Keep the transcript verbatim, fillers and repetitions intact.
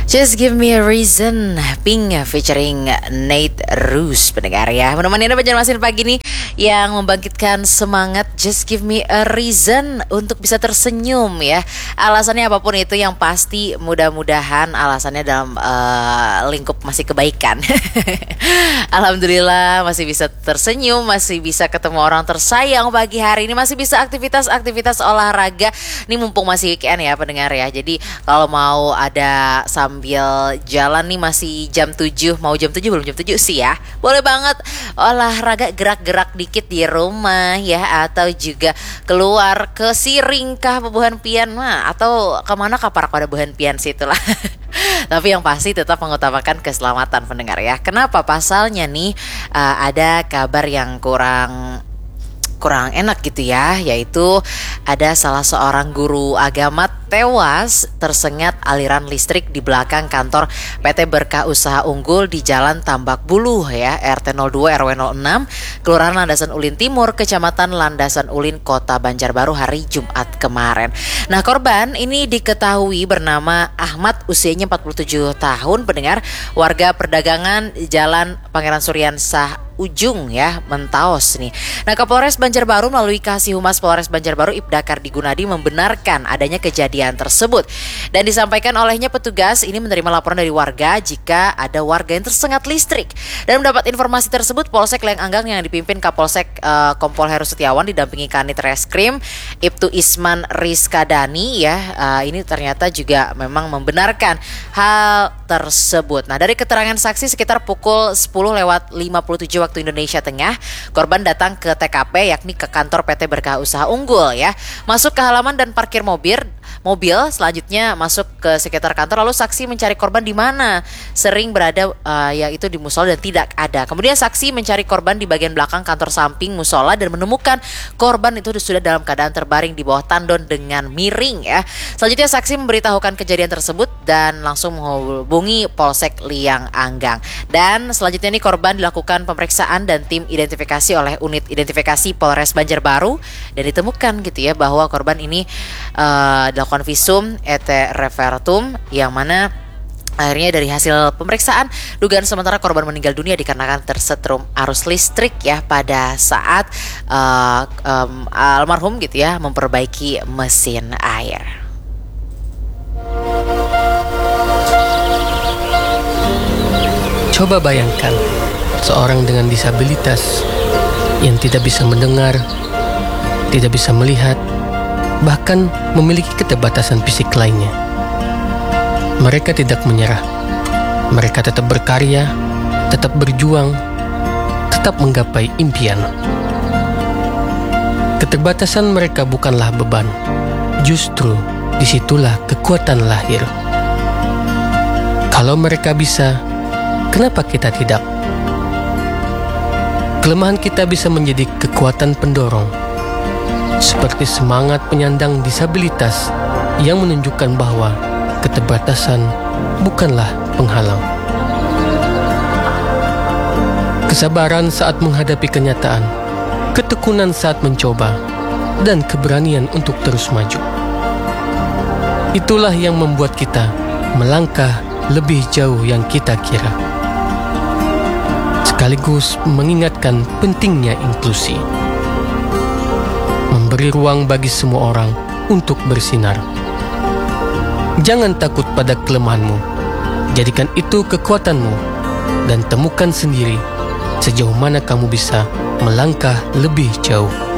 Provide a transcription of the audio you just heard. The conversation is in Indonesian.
Just Give Me a Reason, Pink featuring Nate Roos, pendengar ya. Menemani Anda Banjarmasin pagi ini yang membangkitkan semangat. Just give me a reason untuk bisa tersenyum ya. Alasannya apapun itu, yang pasti mudah-mudahan alasannya dalam uh, lingkup masih kebaikan. Alhamdulillah masih bisa tersenyum, masih bisa ketemu orang tersayang pagi hari ini, masih bisa aktivitas-aktivitas olahraga. Ini mumpung masih weekend ya pendengar ya. Jadi kalau mau ada sambil jalan nih, masih jam tujuh, mau jam tujuh belum jam tujuh sih ya, boleh banget olahraga, gerak-gerak dikit di rumah ya, atau juga keluar ke Siringkah Pebuhan Pian, nah, atau kemana kaparak pada Buhan Pian sih itulah. Tapi yang pasti tetap mengutamakan keselamatan pendengar ya. Kenapa? Pasalnya nih uh, ada kabar yang kurang kurang enak gitu ya, yaitu ada salah seorang guru agama tewas tersengat aliran listrik di belakang kantor P T Berkah Usaha Unggul di Jalan Tambak Buluh ya, R T nol dua R W nol enam, Kelurahan Landasan Ulin Timur, Kecamatan Landasan Ulin, Kota Banjarbaru hari Jumat kemarin. Nah, korban ini diketahui bernama Ahmad, usianya empat puluh tujuh tahun pendengar, warga perdagangan Jalan Pangeran Suryansah Ujung ya, Mentaos nih. Nah, Kapolres Banjarbaru melalui Kasih Humas Polres Banjarbaru Ibda Kardi Gunadi membenarkan adanya kejadian tersebut, dan disampaikan olehnya petugas ini menerima laporan dari warga jika ada warga yang tersengat listrik. Dan mendapat informasi tersebut, Polsek Lenganggang yang dipimpin Kapolsek uh, Kompol Heru Setiawan didampingi Kanit Reskrim Ibtu Isman Rizkadani ya, uh, ini ternyata juga memang membenarkan hal tersebut. Nah, dari keterangan saksi sekitar pukul sepuluh lewat lima puluh tujuh waktu Indonesia Tengah, korban datang ke T K P yakni ke kantor P T Berkah Usaha Unggul ya, masuk ke halaman dan parkir mobil. Mobil selanjutnya masuk ke sekitar kantor, lalu saksi mencari korban di mana sering berada, uh, yaitu di musola, dan tidak ada. Kemudian saksi mencari korban di bagian belakang kantor samping musola dan menemukan korban itu sudah dalam keadaan terbaring di bawah tandon dengan miring ya. Selanjutnya saksi memberitahukan kejadian tersebut dan langsung menghubungi Polsek Liang Anggang. Dan selanjutnya ini korban dilakukan pemeriksaan dan tim identifikasi oleh unit identifikasi Polres Banjarbaru, dan ditemukan gitu ya bahwa korban ini uh, dilakukan visum et repertum, yang mana akhirnya dari hasil pemeriksaan dugaan sementara korban meninggal dunia dikarenakan tersetrum arus listrik ya pada saat uh, um, almarhum gitu ya memperbaiki mesin air. Coba bayangkan seorang dengan disabilitas yang tidak bisa mendengar, tidak bisa melihat, bahkan memiliki keterbatasan fisik lainnya. Mereka tidak menyerah. Mereka tetap berkarya, tetap berjuang, tetap menggapai impian. Keterbatasan mereka bukanlah beban. Justru disitulah kekuatan lahir. Kalau mereka bisa, kenapa kita tidak? Kelemahan kita bisa menjadi kekuatan pendorong, seperti semangat penyandang disabilitas yang menunjukkan bahwa keterbatasan bukanlah penghalang. Kesabaran saat menghadapi kenyataan, ketekunan saat mencoba, dan keberanian untuk terus maju. Itulah yang membuat kita melangkah lebih jauh yang kita kira. Sekaligus mengingatkan pentingnya inklusi. Memberi ruang bagi semua orang untuk bersinar. Jangan takut pada kelemahanmu. Jadikan itu kekuatanmu dan temukan sendiri sejauh mana kamu bisa melangkah lebih jauh.